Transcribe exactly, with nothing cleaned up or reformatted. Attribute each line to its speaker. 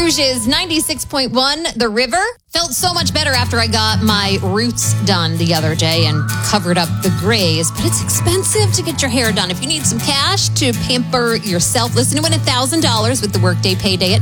Speaker 1: Rouge's ninety-six point one, The River. Felt so much better after I got my roots done the other day and covered up the grays. But it's expensive to get your hair done. If you need some cash to pamper yourself, listen to win one thousand dollars with the Workday Payday at